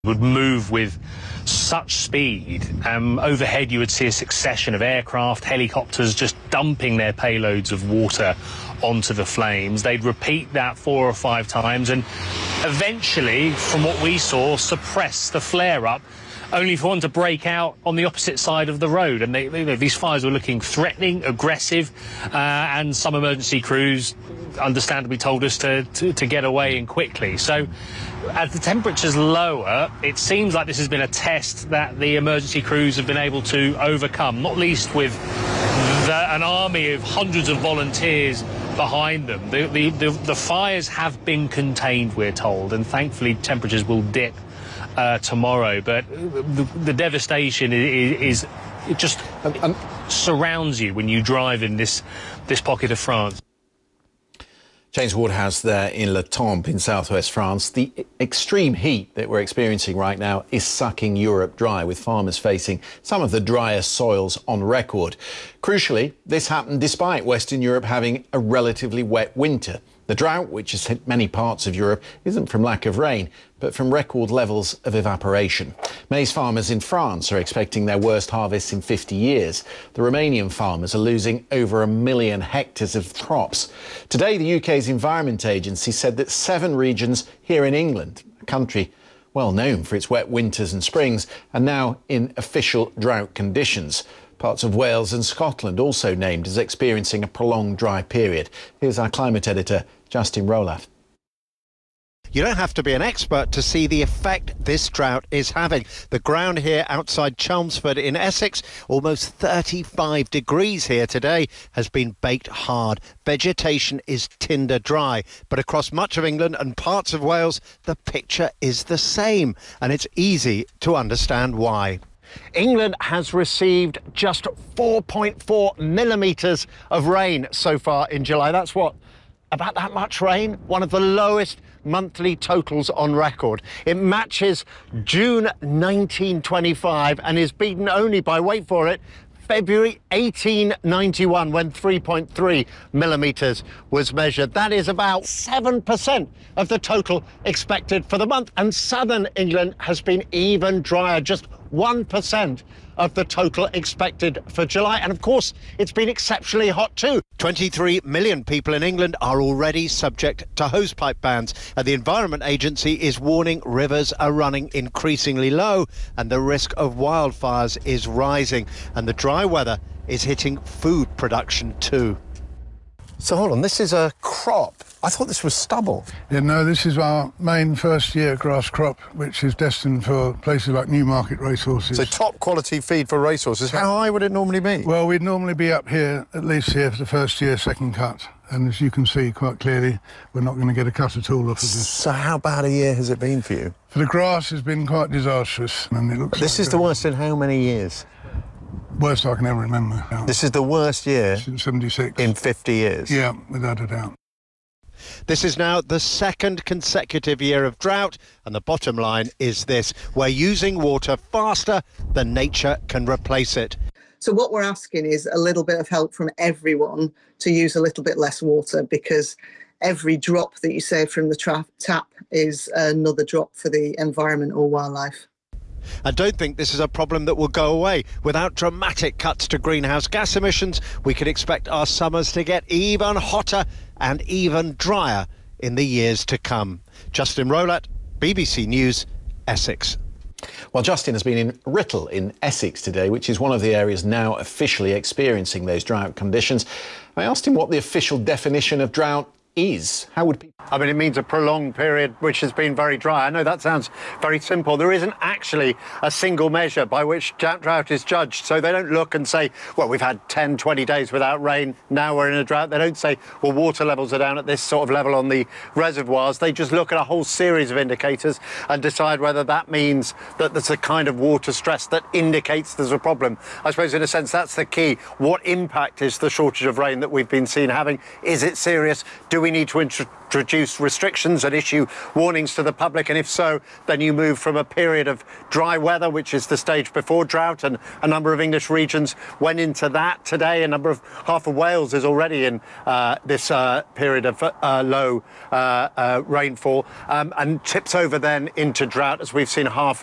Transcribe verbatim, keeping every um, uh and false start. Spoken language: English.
would move with such speed. Um, overhead you would see a succession of aircraft, helicopters just dumping their payloads of water onto the flames. They'd repeat that four or five times and eventually, from what we saw, suppress the flare-up, only for one to break out on the opposite side of the road. And they, you know, these fires were looking threatening, aggressive, uh, and some emergency crews understandably told us to, to, to get away and quickly. So as the temperature's lower, it seems like this has been a test that the emergency crews have been able to overcome, not least with the, an army of hundreds of volunteers behind them. The, the, the, the fires have been contained, we're told, and thankfully temperatures will dip uh, tomorrow. But the, the devastation is, is it just um, um, surrounds you when you drive in this, this pocket of France. James Woodhouse there in Le Temp in southwest France. The extreme heat that we're experiencing right now is sucking Europe dry, with farmers facing some of the driest soils on record. Crucially, this happened despite Western Europe having a relatively wet winter. The drought, which has hit many parts of Europe, isn't from lack of rain, but from record levels of evaporation. Maize farmers in France are expecting their worst harvests in fifty years. The Romanian farmers are losing over a million hectares of crops. Today, the U K's Environment Agency said that seven regions here in England, a country well known for its wet winters and springs, are now in official drought conditions. Parts of Wales and Scotland also named as experiencing a prolonged dry period. Here's our climate editor, Justin Rowlatt. You don't have to be an expert to see the effect this drought is having. The ground here outside Chelmsford in Essex, almost thirty-five degrees here today, has been baked hard. Vegetation is tinder dry. But across much of England and parts of Wales, the picture is the same. And it's easy to understand why. England has received just four point four millimetres of rain so far in July. That's what? About that much rain? One of the lowest monthly totals on record. It matches June nineteen twenty-five and is beaten only by, wait for it, February eighteen ninety-one, when three point three millimetres was measured. That is about seven percent of the total expected for the month. And southern England has been even drier, just one percent of the total expected for July. And of course, it's been exceptionally hot too. twenty-three million people in England are already subject to hosepipe bans. And the Environment Agency is warning rivers are running increasingly low and the risk of wildfires is rising. And the dry weather is hitting food production too. So hold on, this is a crop. I thought this was stubble. Yeah, no, this is our main first-year grass crop, which is destined for places like Newmarket racehorses. So top quality feed for racehorses. How high would it normally be? Well, we'd normally be up here, at least here, for the first year, second cut. And as you can see quite clearly, we're not going to get a cut at all off of this. So how bad a year has it been for you? For the grass, has been quite disastrous. And it looks this like is the worst in how many years? Worst I can ever remember. This is the worst year since seventy-six. In fifty years? Yeah, without a doubt. This is now the second consecutive year of drought, and the bottom line is this: we're using water faster than nature can replace it. So what we're asking is a little bit of help from everyone to use a little bit less water, because every drop that you save from the tra- tap is another drop for the environment or wildlife. I don't think this is a problem that will go away. Without dramatic cuts to greenhouse gas emissions, we could expect our summers to get even hotter and even drier in the years to come. Justin Rowlatt, B B C News, Essex. Well, Justin has been in Writtle in Essex today, which is one of the areas now officially experiencing those drought conditions. I asked him what the official definition of drought is. How would people... I mean, it means a prolonged period which has been very dry. I know that sounds very simple. There isn't actually a single measure by which drought is judged. So they don't look and say, well, we've had ten, twenty days without rain, now we're in a drought. They don't say, well, water levels are down at this sort of level on the reservoirs. They just look at a whole series of indicators and decide whether that means that there's a kind of water stress that indicates there's a problem. I suppose, in a sense, that's the key. What impact is the shortage of rain that we've been seen having? Is it serious? Do do we need to introduce restrictions and issue warnings to the public? And if so, then you move from a period of dry weather, which is the stage before drought, and a number of English regions went into that today. A number of half of Wales is already in uh, this uh, period of uh, low uh, uh, rainfall, um, and tips over then into drought, as we've seen half